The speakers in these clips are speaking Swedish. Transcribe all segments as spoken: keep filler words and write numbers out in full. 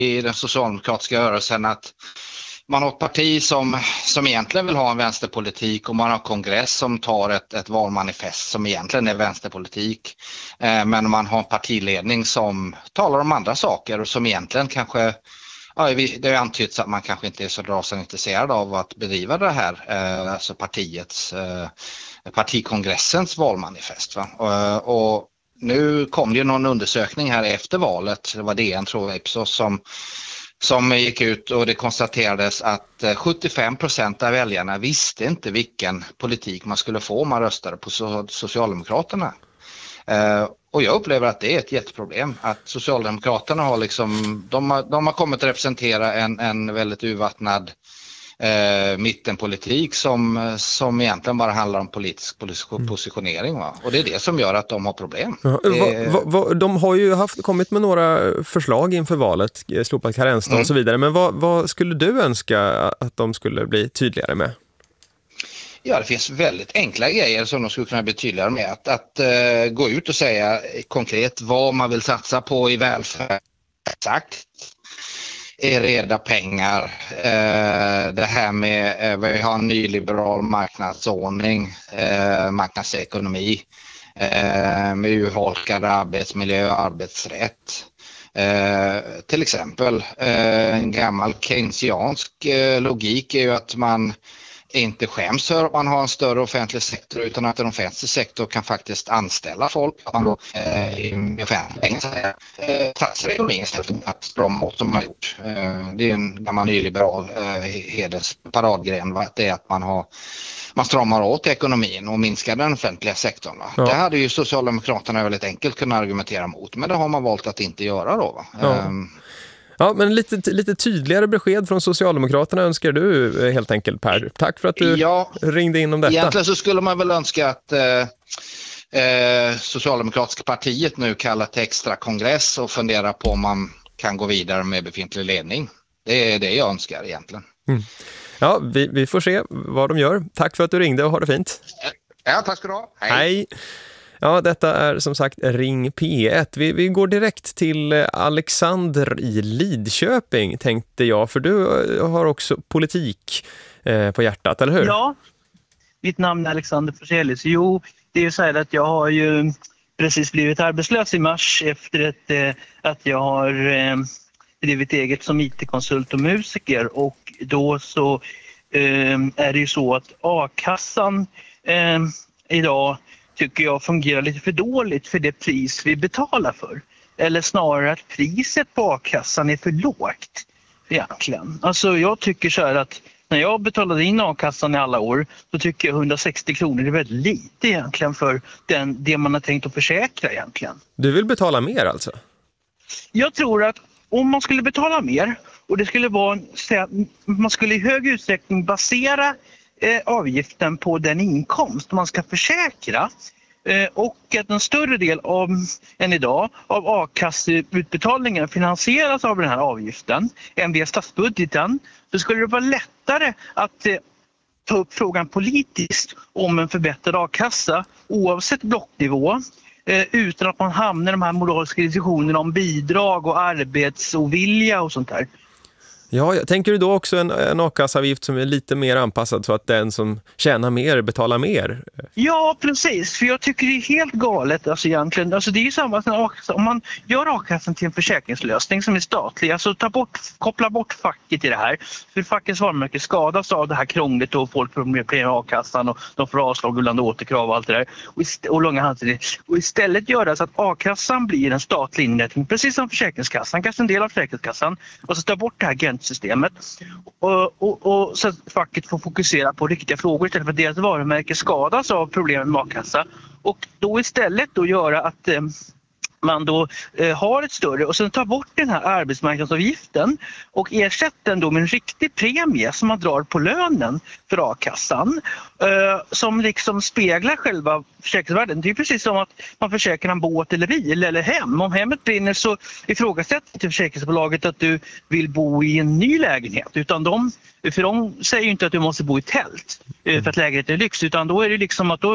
i den socialdemokratiska rörelsen att man har ett parti som, som egentligen vill ha en vänsterpolitik och man har kongress som tar ett, ett valmanifest som egentligen är vänsterpolitik. Eh, men man har en partiledning som talar om andra saker och som egentligen kanske, ja, det är antytts att man kanske inte är så rasande intresserad av att bedriva det här, eh, alltså partiets, eh, partikongressens valmanifest. Va? Och, och nu kom det ju någon undersökning här efter valet, det var D N tror jag Ipsos som Som gick ut och det konstaterades att sjuttiofem procent av väljarna visste inte vilken politik man skulle få om man röstade på Socialdemokraterna. Och jag upplever att det är ett jätteproblem. Att Socialdemokraterna har liksom, de har, de har kommit att representera en, en väldigt urvattnad eh, mittenpolitik som, som egentligen bara handlar om politisk positionering. Va? Och det är det som gör att de har problem. Ja, det... va, va, de har ju haft, kommit med några förslag inför valet, slopat karensdag mm. och så vidare. Men vad, vad skulle du önska att de skulle bli tydligare med? Ja, det finns väldigt enkla grejer som de skulle kunna bli tydligare med. Att, att uh, gå ut och säga konkret vad man vill satsa på i välfärd. Exakt. Är reda pengar. Uh, det här med, uh, vi har en nyliberal marknadsordning, uh, marknadsekonomi. Uh, med urholkad arbetsmiljö och arbetsrätt. Uh, till exempel uh, en gammal keynesiansk uh, logik är ju att man inte skäms för att man har en större offentlig sektor utan att en offentlig sektor kan faktiskt anställa folk. Man då eh, i offentlig säga eh, satsar ekonomin istället för att strama åt som man har gjort. Eh, det är en gammal nyliberal eh, heders paradgren, va? Det är att man har man stramar åt ekonomin och minskar den offentliga sektorn. Va? Ja. Det hade ju Socialdemokraterna väldigt enkelt kunnat argumentera mot, men det har man valt att inte göra då. Va? Ja. Eh, Ja, men lite, lite tydligare besked från Socialdemokraterna önskar du helt enkelt, Per. Tack för att du ja, ringde in om detta. Egentligen så skulle man väl önska att eh, eh, Socialdemokratiska partiet nu kallar till extra kongress och funderar på om man kan gå vidare med befintlig ledning. Det är det jag önskar egentligen. Mm. Ja, vi, vi får se vad de gör. Tack för att du ringde och ha det fint. Ja, tack ska du ha. Hej. Hej. Ja, detta är som sagt Ring P ett. Vi, vi går direkt till Alexander i Lidköping, tänkte jag. För du har också politik eh, på hjärtat, eller hur? Ja, mitt namn är Alexander Forselius. Jo, det är ju så här att jag har ju precis blivit arbetslös i mars efter ett, eh, att jag har eh, drivit eget som I T-konsult och musiker. Och då så eh, är det ju så att A-kassan eh, idag tycker jag fungerar lite för dåligt för det pris vi betalar för. Eller snarare att priset på A-kassan är för lågt egentligen. Alltså jag tycker så här att när jag betalade in A-kassan i alla år så tycker jag hundrasextio kronor är väldigt lite egentligen för den, det man har tänkt att försäkra egentligen. Du vill betala mer alltså? Jag tror att om man skulle betala mer och det skulle vara, man skulle i hög utsträckning basera Eh, avgiften på den inkomst man ska försäkra eh, och att en större del av, än idag av A-kasseutbetalningen finansieras av den här avgiften än via statsbudgeten, så skulle det vara lättare att eh, ta upp frågan politiskt om en förbättrad A-kassa oavsett blocknivå eh, utan att man hamnar i de här moraliska diskussionerna om bidrag och arbetsovilja och sånt där. Ja, tänker du då också en, en A-kassavgift som är lite mer anpassad så att den som tjänar mer betalar mer? Ja, precis. För jag tycker det är helt galet alltså egentligen. Alltså det är ju samma som A-kassa. Om man gör A-kassan till en försäkringslösning som är statlig, alltså ta bort, koppla bort facket i det här. För fackets varumärke skadas av det här krånglet och folk får med på A-kassan och de får avslag och landa återkrav och allt det där. Och, ist- och långa handtider. Och istället göra så att A-kassan blir en statlig inrättning, precis som Försäkringskassan, kanske en del av Försäkringskassan. Och så ta bort det här systemet och, och, och så att facket får fokusera på riktiga frågor istället för att deras varumärke skadas av problemen med A-kassa. Och då istället då göra att eh, man då eh, har ett större och sen ta bort den här arbetsmarknadsavgiften och ersätta den då med en riktig premie som man drar på lönen för A-kassan eh, som liksom speglar själva försäkringsvärden. Det är precis som att man försäkrar en båt eller bil eller hem. Om hemmet brinner så ifrågasätter till försäkringsbolaget att du vill bo i en ny lägenhet, utan de, för de säger ju inte att du måste bo i tält för att lägenheten är lyx, utan då är det liksom att då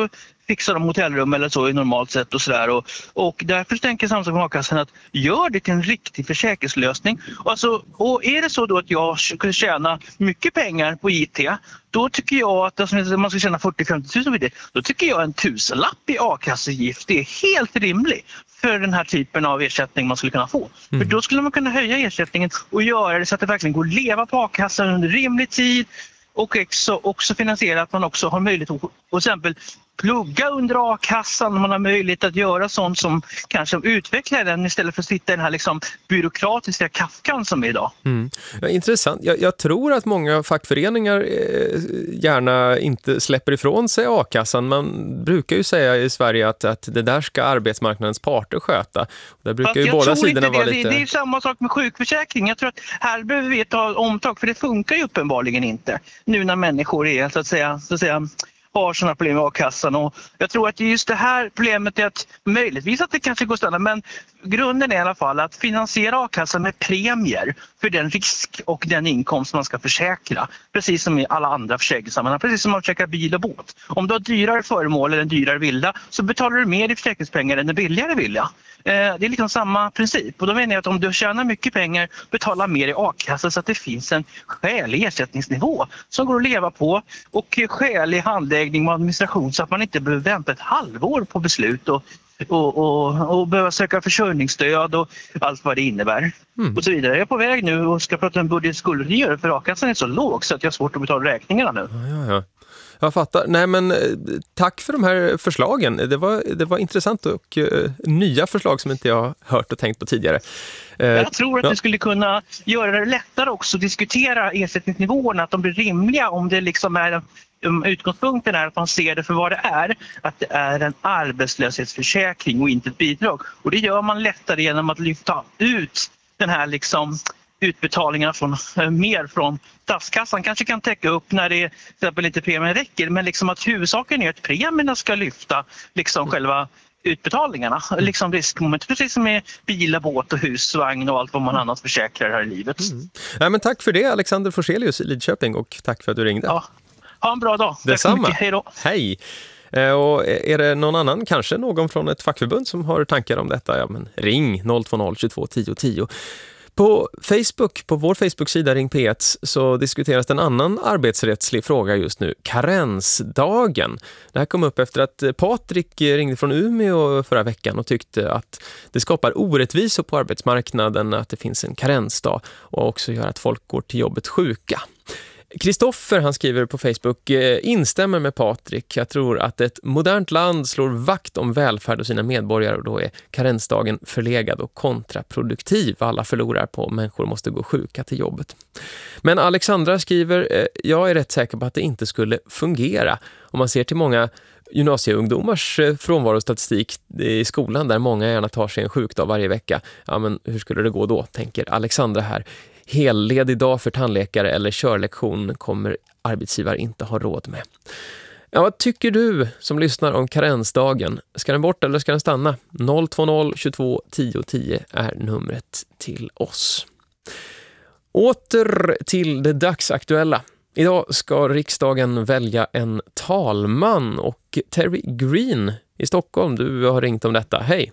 fixa dem hotellrum eller så i normalt sätt och sådär. Och, och därför tänker Samhällsföretag A-kassan att gör det till en riktig försäkringslösning. Alltså, och är det så då att jag skulle tjäna mycket pengar på I T, då tycker jag att alltså, man ska tjäna fyrtio till femtio tusen på I T, då tycker jag en tusenlapp i a-kassegift är helt rimlig för den här typen av ersättning man skulle kunna få. Mm. För då skulle man kunna höja ersättningen och göra det så att det verkligen går att leva på a-kassan under rimlig tid och också, också finansiera att man också har möjlighet att till exempel plugga under a-kassan, man har möjlighet att göra sånt som kanske utvecklar den istället för att sitta i den här liksom byråkratiska kafkan som är idag. Mm. Ja, intressant. Jag, jag tror att många fackföreningar eh, gärna inte släpper ifrån sig a-kassan. Man brukar ju säga i Sverige att, att det där ska arbetsmarknadens parter sköta. Där brukar ju båda sidorna vara det. lite... Det är ju samma sak med sjukförsäkring. Jag tror att här behöver vi ta omtag, för det funkar ju uppenbarligen inte nu när människor är så att säga, så att säga har sådana problem med a-kassan. Och jag tror att just det här problemet är att möjligtvis att det kanske går att stanna, men grunden är i alla fall att finansiera a-kassan med premier för den risk och den inkomst man ska försäkra. Precis som i alla andra försäkringssammanhang, precis som man försäkrar bil och båt. Om du har dyrare föremål eller en dyrare villa så betalar du mer i försäkringspengar än en billigare villa. Det är liksom samma princip. Och då menar jag att om du tjänar mycket pengar, betala mer i a-kassan så att det finns en skälig ersättningsnivå som går att leva på och skälig handläggning och administration så att man inte behöver vänta ett halvår på beslut och, och, och, och behöva söka försörjningsstöd och allt vad det innebär. Mm. Och så vidare. Jag är på väg nu och ska prata om budgetskuldgivare för a-kassan är så låg så att jag har svårt att betala räkningarna nu. Ja, ja, ja. Jag fattar. Nej, men tack för de här förslagen. Det var, det var intressant och uh, nya förslag som inte jag har hört och tänkt på tidigare. Uh, jag tror att ja. det skulle kunna göra det lättare också att diskutera ersättningsnivåerna, att de blir rimliga om det liksom är um, utgångspunkten är att man ser det för vad det är, att det är en arbetslöshetsförsäkring och inte ett bidrag. Och det gör man lättare genom att lyfta ut den här liksom utbetalningarna från, äh, mer från statskassan. Kanske kan täcka upp när det till exempel inte premien räcker, men liksom att huvudsaken är att premierna ska lyfta liksom mm. själva utbetalningarna, mm. liksom riskmoment, precis som med bilar, båt och husvagn och allt vad man annars försäkrar här i livet. Mm. Ja, men tack för det, Alexander Forselius i Lidköping, och tack för att du ringde. Ja. Ha en bra dag. Detsamma. Hej då. Hej. Och är det någon annan, kanske någon från ett fackförbund som har tankar om detta, ja, men ring noll två noll tjugotvå tio tio. På Facebook, på vår Facebook-sida Ring P ett, så diskuteras en annan arbetsrättslig fråga just nu, karensdagen. Det här kom upp efter att Patrik ringde från Umeå förra veckan och tyckte att det skapar orättvisor på arbetsmarknaden att det finns en karensdag och också gör att folk går till jobbet sjuka. Kristoffer, han skriver på Facebook, instämmer med Patrik. Jag tror att ett modernt land slår vakt om välfärd och sina medborgare, och då är karensdagen förlegad och kontraproduktiv. Alla förlorar på, människor måste gå sjuka till jobbet. Men Alexandra skriver, jag är rätt säker på att det inte skulle fungera. Om man ser till många gymnasieungdomars frånvarostatistik i skolan där många gärna tar sig en sjukdag varje vecka. Ja, men hur skulle det gå då, tänker Alexandra här. Helledig dag för tandläkare eller körlektion kommer arbetsgivare inte ha råd med. Ja, vad tycker du som lyssnar om karensdagen? Ska den bort eller ska den stanna? noll två noll tjugotvå tio tio är numret till oss. Åter till det dagsaktuella. Idag ska riksdagen välja en talman, och Terry Green i Stockholm, du har ringt om detta. Hej!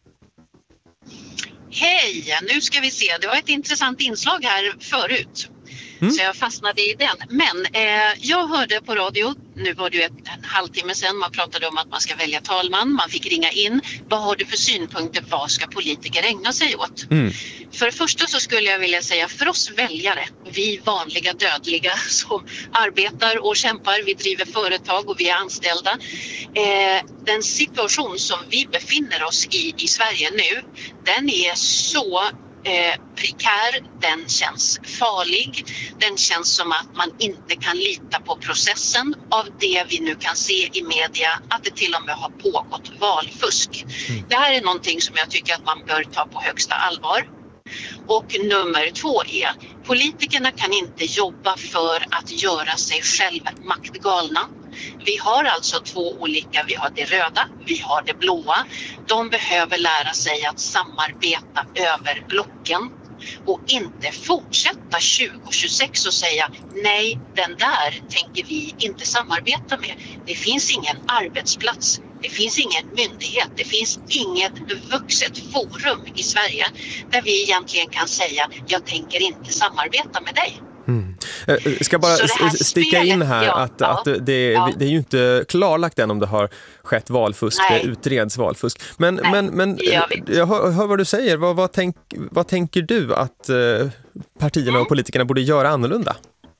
Hej, nu ska vi se. Det var ett intressant inslag här förut. Mm. Så jag fastnade i den. Men eh, jag hörde på radio, nu var det ju ett, en halvtimme sedan, man pratade om att man ska välja talman. Man fick ringa in. Vad har du för synpunkter? Vad ska politiker ägna sig åt? Mm. För det första så skulle jag vilja säga, för oss väljare, vi vanliga dödliga som arbetar och kämpar, vi driver företag och vi är anställda. Eh, den situation som vi befinner oss i i Sverige nu, den är så Eh, prekär, den känns farlig, den känns som att man inte kan lita på processen av det vi nu kan se i media, att det till och med har pågått valfusk. Mm. Det här är någonting som jag tycker att man bör ta på högsta allvar. Och nummer två är, politikerna kan inte jobba för att göra sig själva maktgalna. Vi har alltså två olika, vi har det röda, vi har det blåa. De behöver lära sig att samarbeta över blocken och inte fortsätta tjugo tjugosex och säga nej, den där tänker vi inte samarbeta med. Det finns ingen arbetsplats Det finns ingen myndighet, det finns inget vuxet forum i Sverige där vi egentligen kan säga jag tänker inte samarbeta med dig. Mm. Jag ska bara sticka spelet, in här ja, att, ja, att det, ja. det är ju inte klarlagt än om det har skett valfusk, Nej. det utreds valfusk. Men, men, men jag, jag hör, hör vad du säger. Vad, vad, tänk, vad tänker du att eh, partierna mm. och politikerna borde göra annorlunda?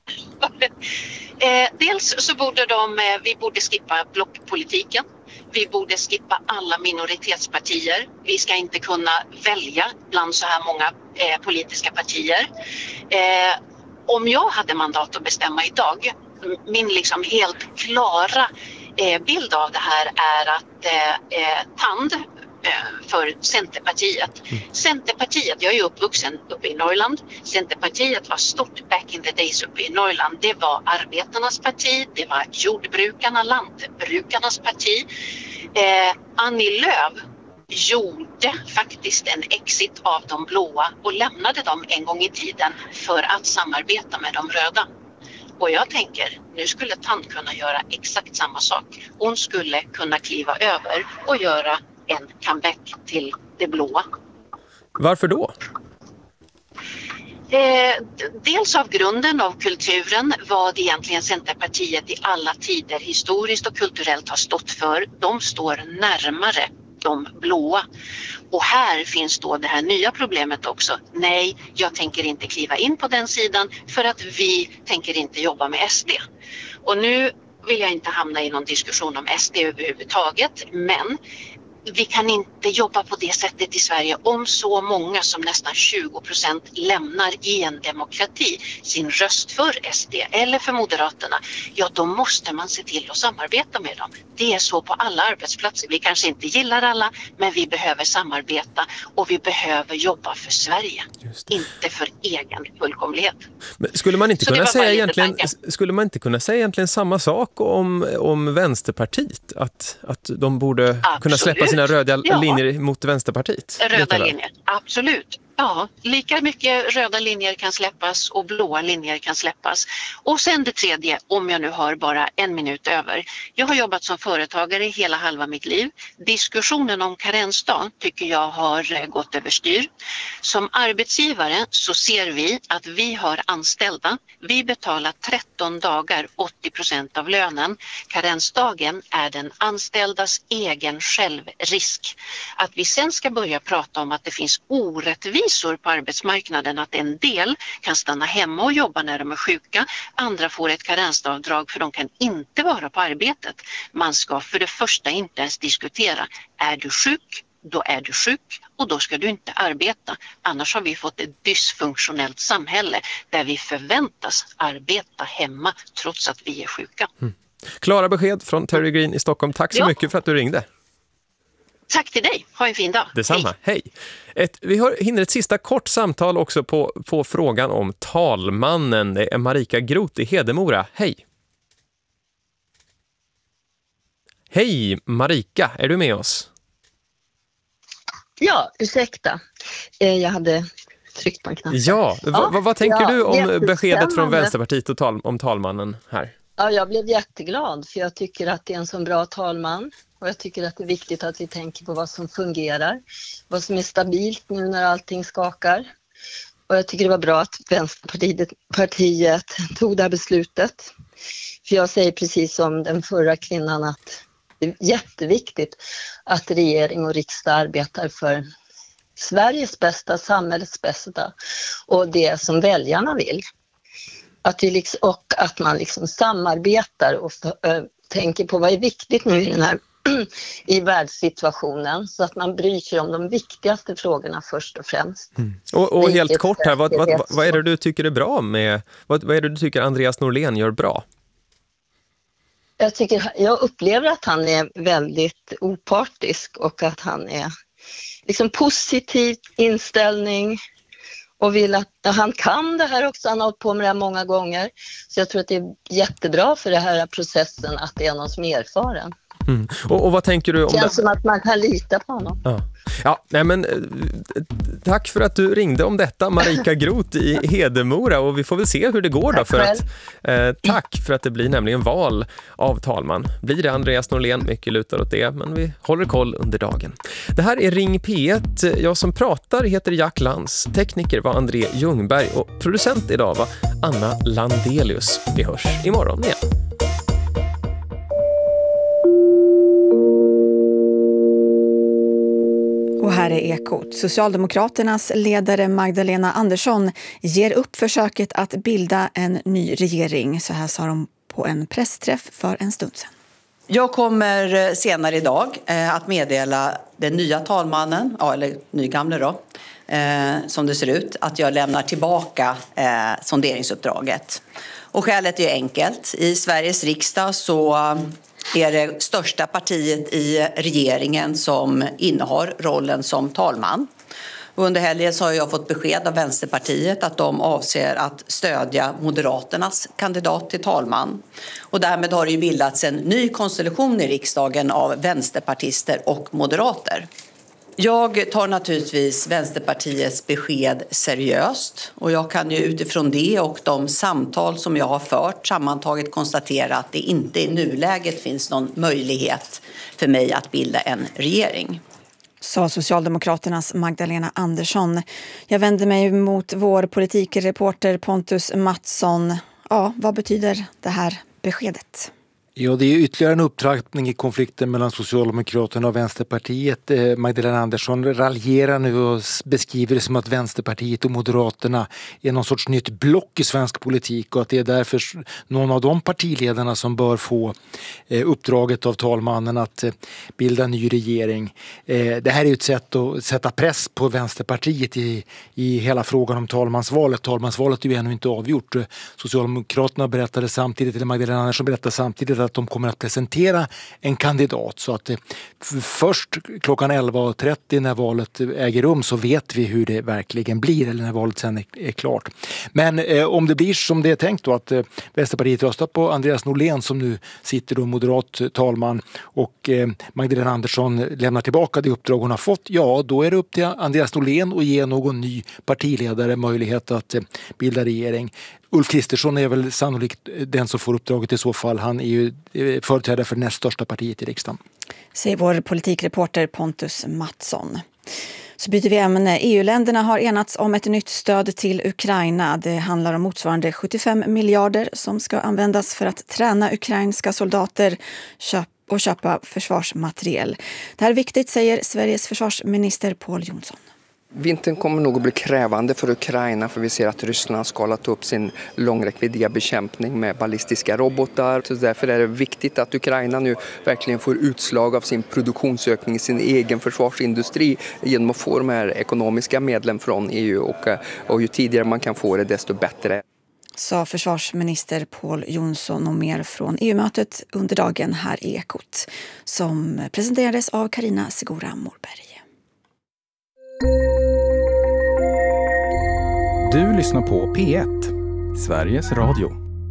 eh, dels så borde de, eh, vi borde skippa blockpolitiken. Vi borde skippa alla minoritetspartier. Vi ska inte kunna välja bland så här många eh, politiska partier. Eh, Om jag hade mandat att bestämma idag, min liksom helt klara eh, bild av det här är att eh, tand eh, för Centerpartiet. Mm. Centerpartiet, jag är ju uppvuxen uppe i Norrland. Centerpartiet var stort back in the days uppe i Norrland. Det var arbetarnas parti, det var jordbrukarna, lantbrukarnas parti. Eh, Annie Lööf gjorde faktiskt en exit av de blåa och lämnade dem en gång i tiden för att samarbeta med de röda. Och jag tänker, nu skulle Tand kunna göra exakt samma sak. Hon skulle kunna kliva över och göra en comeback till det blåa. Varför då? Eh, dels av grunden av kulturen, vad egentligen Centerpartiet i alla tider historiskt och kulturellt har stått för. De står närmare de blåa. Och här finns då det här nya problemet också. Nej, jag tänker inte kliva in på den sidan för att vi tänker inte jobba med S D. Och nu vill jag inte hamna i någon diskussion om S D överhuvudtaget, men vi kan inte jobba på det sättet i Sverige om så många som nästan tjugo procent lämnar i en demokrati sin röst för S D eller för Moderaterna. Ja, då måste man se till att samarbeta med dem. Det är så på alla arbetsplatser. Vi kanske inte gillar alla, men vi behöver samarbeta och vi behöver jobba för Sverige. Inte för egen fullkomlighet. Men skulle man inte så kunna säga egentligen skulle man inte kunna säga egentligen samma sak om om Vänsterpartiet, att att de borde Absolut. kunna släppa sina röda ja. linjer mot Vänsterpartiet? Röda linjer, absolut. Ja, lika mycket röda linjer kan släppas och blåa linjer kan släppas. Och sen det tredje, om jag nu har bara en minut över. Jag har jobbat som företagare hela halva mitt liv. Diskussionen om karensdag tycker jag har gått överstyr. Som arbetsgivare så ser vi att vi har anställda. Vi betalar tretton dagar åttio procent av lönen. Karensdagen är den anställdas egen självrisk. Att vi sen ska börja prata om att det finns orättvisor på arbetsmarknaden, att en del kan stanna hemma och jobba när de är sjuka, andra får ett karensavdrag för de kan inte vara på arbetet. Man ska för det första inte ens diskutera, är du sjuk, då är du sjuk och då ska du inte arbeta. Annars har vi fått ett dysfunktionellt samhälle där vi förväntas arbeta hemma trots att vi är sjuka. Mm. Klara besked från Terry Green i Stockholm. Tack så ja. mycket för att du ringde. Tack till dig. Ha en fin dag. Detsamma. Hej. Hej. Ett, vi har hinner ett sista kort samtal också på, på frågan om talmannen. Det är Marika Groth i Hedemora. Hej. Hej Marika, är du med oss? Ja, ursäkta. Jag hade tryckt på en knapp. Ja, ja. V- vad tänker ja, du om beskedet från Vänsterpartiet och tal- om talmannen här? Ja, jag blev jätteglad för jag tycker att det är en så bra talman. Och jag tycker att det är viktigt att vi tänker på vad som fungerar. Vad som är stabilt nu när allting skakar. Och jag tycker det var bra att Vänsterpartiet partiet tog det här beslutet. För jag säger precis som den förra kvinnan att det är jätteviktigt att regering och riksdag arbetar för Sveriges bästa, samhällets bästa. Och det som väljarna vill. Att vi liksom, och att man liksom samarbetar och äh, tänker på vad är viktigt nu i den här i världssituationen så att man bryr sig om de viktigaste frågorna först och främst. Mm. Och, och helt kort här, vad, vad, vad är det du tycker är bra med, vad, vad är det du tycker Andreas Norlén gör bra? Jag, tycker, jag upplever att han är väldigt opartisk och att han är liksom positiv inställning och vill att han kan det här också, han har hållit på med det här många gånger. Så jag tror att det är jättebra för den här processen att det är någon som är erfaren. Mm. Och, och vad tänker du om det? Det Känns som att man kan lita på honom. Ja. Ja, nej men tack för att du ringde om detta, Marika Groth i Hedemora, och vi får väl se hur det går då. Tack för att, eh, tack för att det blir nämligen val av talman. Blir det Andreas Norlén? Mycket lutar åt det, men vi håller koll under dagen. Det här är Ring P ett. Jag som pratar heter Jack Lantz. Tekniker var André Ljungberg och producent idag var Anna Landelius. Vi hörs imorgon igen. Och här är Ekot. Socialdemokraternas ledare Magdalena Andersson ger upp försöket att bilda en ny regering. Så här sa de på en pressträff för en stund sedan. Jag kommer senare idag att meddela den nya talmannen, eller nygamle då, som det ser ut, att jag lämnar tillbaka sonderingsuppdraget. Och skälet är enkelt. I Sveriges riksdag så är det största partiet i regeringen som innehar rollen som talman. Under helgen så har jag fått besked av Vänsterpartiet att de avser att stödja Moderaternas kandidat till talman. Och därmed har det ju bildats en ny konstellation i riksdagen av vänsterpartister och moderater. Jag tar naturligtvis Vänsterpartiets besked seriöst, och jag kan ju utifrån det och de samtal som jag har fört sammantaget konstatera att det inte i nuläget finns någon möjlighet för mig att bilda en regering. Sa Socialdemokraternas Magdalena Andersson. Jag vänder mig mot vår politikreporter Pontus Mattsson. Ja, vad betyder det här beskedet? Ja, det är ytterligare en upptrappning i konflikten mellan Socialdemokraterna och Vänsterpartiet. Magdalena Andersson raljerar nu och beskriver det som att Vänsterpartiet och Moderaterna är någon sorts nytt block i svensk politik, och att det är därför någon av de partiledarna som bör få uppdraget av talmannen att bilda en ny regering. Det här är ju ett sätt att sätta press på Vänsterpartiet i, i hela frågan om talmansvalet. Talmansvalet är ju ännu inte avgjort. Socialdemokraterna berättade samtidigt, eller Magdalena Andersson berättade samtidigt, att de kommer att presentera en kandidat, så att först klockan elva trettio när valet äger rum så vet vi hur det verkligen blir, eller när valet sen är, är klart. Men eh, om det blir som det är tänkt då, att eh, Vänsterpartiet röstar på Andreas Norlén som nu sitter då moderat talman, och eh, Magdalena Andersson lämnar tillbaka det uppdrag hon har fått, ja då är det upp till Andreas Norlén att ge någon ny partiledare möjlighet att eh, bilda regering. Ulf Kristersson är väl sannolikt den som får uppdraget i så fall. Han är ju företrädare för näst största partiet i riksdagen. Säger vår politikreporter Pontus Mattsson. Så byter vi ämne. E U-länderna har enats om ett nytt stöd till Ukraina. Det handlar om motsvarande sjuttiofem miljarder som ska användas för att träna ukrainska soldater och köpa försvarsmateriel. Det här är viktigt, säger Sveriges försvarsminister Pål Jonsson. Vintern kommer nog att bli krävande för Ukraina, för vi ser att Ryssland har skalat upp sin långräckviddiga bekämpning med ballistiska robotar. Så därför är det viktigt att Ukraina nu verkligen får utslag av sin produktionsökning i sin egen försvarsindustri genom att få de här ekonomiska medlen från E U, och, och ju tidigare man kan få det desto bättre. Sa försvarsminister Pål Jonsson, och mer från E U-mötet under dagen här i Ekot som presenterades av Carina Segura Morberg. Du lyssnar på P ett, Sveriges Radio.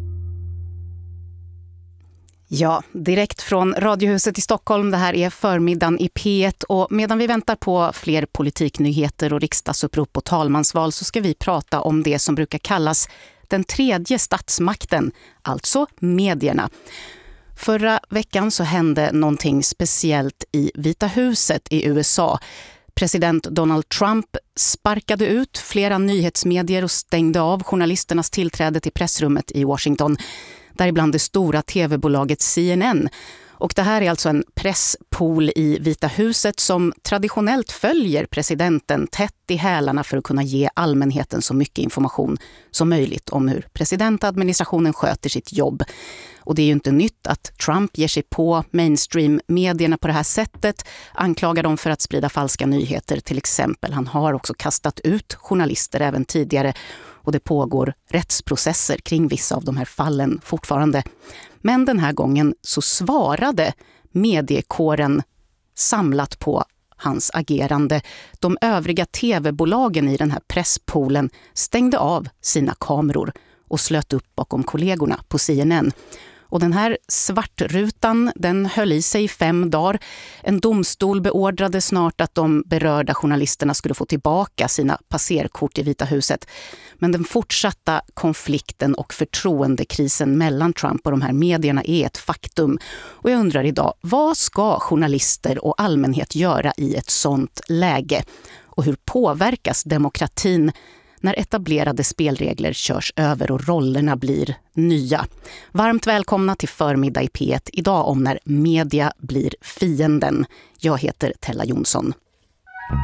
Ja, direkt från Radiohuset i Stockholm. Det här är förmiddagen i P ett, och medan vi väntar på fler politiknyheter och riksdagsupprop och talmansval så ska vi prata om det som brukar kallas den tredje statsmakten, alltså medierna. Förra veckan så hände någonting speciellt i Vita huset i U S A. President Donald Trump sparkade ut flera nyhetsmedier och stängde av journalisternas tillträde till pressrummet i Washington, däribland det stora tv-bolaget C N N. Och det här är alltså en presspool i Vita huset som traditionellt följer presidenten tätt i hälarna för att kunna ge allmänheten så mycket information som möjligt om hur presidentadministrationen sköter sitt jobb. Och det är ju inte nytt att Trump ger sig på mainstream-medierna på det här sättet, anklagar dem för att sprida falska nyheter till exempel. Han har också kastat ut journalister även tidigare, och det pågår rättsprocesser kring vissa av de här fallen fortfarande. Men den här gången så svarade mediekåren samlat på hans agerande. De övriga tv-bolagen i den här presspoolen stängde av sina kameror och slöt upp bakom kollegorna på C N N. Och den här svartrutan, den höll i sig i fem dagar. En domstol beordrade snart att de berörda journalisterna skulle få tillbaka sina passerkort i Vita huset. Men den fortsatta konflikten och förtroendekrisen mellan Trump och de här medierna är ett faktum. Och jag undrar idag, vad ska journalister och allmänhet göra i ett sånt läge? Och hur påverkas demokratin när etablerade spelregler körs över och rollerna blir nya? Varmt välkomna till Förmiddag i P ett idag om när media blir fienden. Jag heter Tella Jonsson.